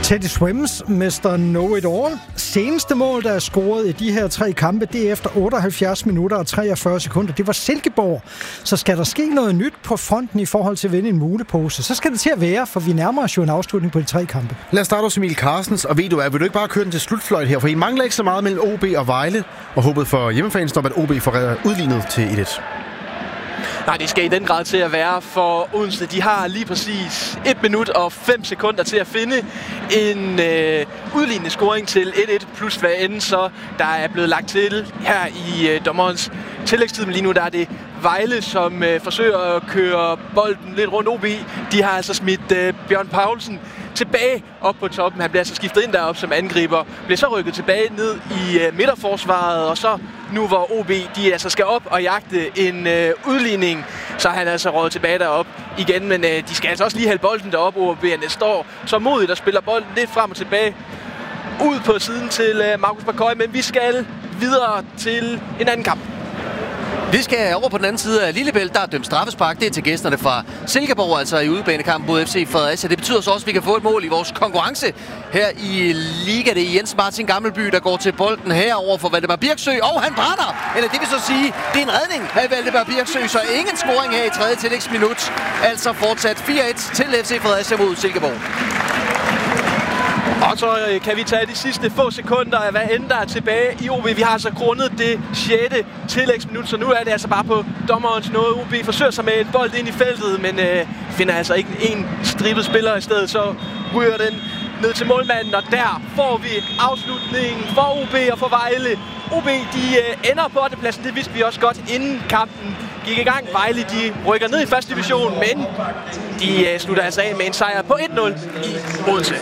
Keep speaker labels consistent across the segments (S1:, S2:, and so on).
S1: Teddy Swims, Mr. Know It All. Seneste mål, der er scoret i de her 3 kampe, det er efter 78 minutter og 43 sekunder. Det var Silkeborg. Så skal der ske noget nyt på fronten i forhold til at vinde en mulepose, så skal det til at være, for vi nærmer os jo en afslutning på de 3 kampe.
S2: Lad os starte hos Emil Carstens, og ved du hvad, vil du ikke bare køre den til slutfløjt her, for I mangler ikke så meget mellem OB og Vejle, og håbet for hjemmefans, at OB får udlignet til 1-1.
S3: Nej, det skal i den grad til at være, for Odense, de har lige præcis 1 minut og 5 sekunder til at finde en udlignende scoring til 1-1, plus hvad end så der er blevet lagt til her i dommerens tillægstid. Men lige nu der er det Vejle, som forsøger at køre bolden lidt rundt OB. De har altså smidt Bjørn Paulsen tilbage op på toppen. Han bliver altså skiftet ind deroppe som angriber. Bliver så rykket tilbage ned i midterforsvaret, og så nu hvor OB de altså skal op og jagte en udligning, så er han altså røget tilbage derop igen. Men de skal altså også lige hælde bolden derop. OB'erne står så modigt og spiller bolden lidt frem og tilbage ud på siden til Markus Bakoy. Men vi skal videre til en anden kamp.
S4: Vi skal over på den anden side af Lillebælt. Der er dømt straffespark. Det er til gæsterne fra Silkeborg, altså i udebanekampen mod FC Fredericia. Det betyder så også, at vi kan få et mål i vores konkurrence her i Liga. Det er Jens Martin Gammelby, der går til bolden her over for Valdemar Birksø. Og han brænder! Eller det vil så sige, det er en redning af Valdemar Birksø, så ingen scoring her i 3. tillægsminut. Altså fortsat 4-1 til FC Fredericia mod Silkeborg.
S3: Og så kan vi tage de sidste få sekunder af hvad end der er tilbage i OB. Vi har altså grundet det 6. tillægsminut, så nu er det altså bare på dommerens nåde. OB forsøger sig med en bold ind i feltet, men finder altså ikke en stribet spiller i stedet. Så ryger den ned til målmanden, og der får vi afslutningen for OB og for Vejle. OB de ender på 8. pladsen, det vidste vi også godt inden kampen gik i gang. Vejle de rykker ned i 1. division, men de slutter altså af med en sejr på 1-0 i Odense.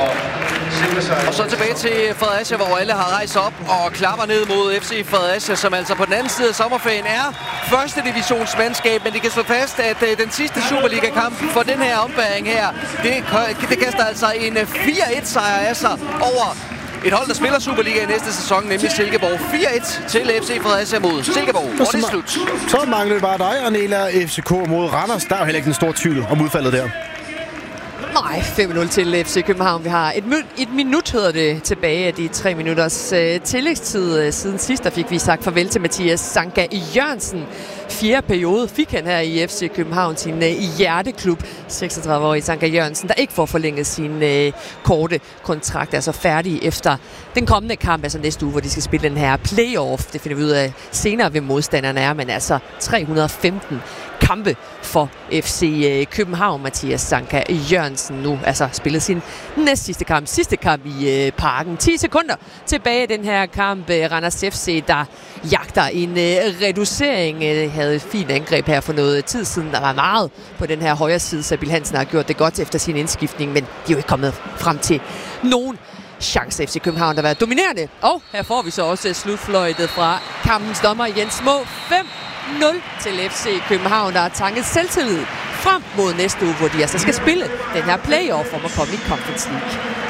S4: Og så tilbage til Fredericia, hvor alle har rejst op og klapper ned mod FC Fredericia, som altså på den anden side af sommerferien er 1. divisionsmandskab. Men det kan slå fast, at den sidste Superliga-kamp for den her ombæring her, det kaster altså en 4-1 sejr af sig over et hold, der spiller Superliga i næste sæson, nemlig Silkeborg. 4-1 til FC Fredericia mod Silkeborg. Og det er slut.
S2: Så mangler det bare dig, Arnela. FCK mod Randers. Der er jo heller ikke en stor tvivl om udfaldet der.
S5: Nej, 5-0 til FC København. Vi har et minut, hedder det, tilbage af de 3 minutters tillægstid. Siden sidst, der fik vi sagt farvel til Mathias Sanka Jørgensen. 4. periode fik han her i FC København sin hjerteklub. 36-årige Sanka Jørgensen, der ikke får forlænget sin korte kontrakt, er så færdig efter den kommende kamp, altså næste uge, hvor de skal spille den her playoff. Det finder vi ud af senere, hvem modstanderne er, men altså 315 kampe for FC København. Mathias Sanka Jørgensen nu altså spillet sin sidste kamp i Parken. 10 sekunder tilbage i den her kamp. Randers FC, der jagter en reducering, havde et fint angreb her for noget tid siden. Der var meget på den her højre side, så Bill Hansen har gjort det godt efter sin indskiftning, men de er jo ikke kommet frem til nogen chance. FC København, der har været dominerende. Og her får vi så også slutfløjtet fra kampens dommer Jens Må. 5-0 til FC København, der har tanket selvtillid frem mod næste uge, hvor de altså skal spille den her playoff om at komme i Conference League.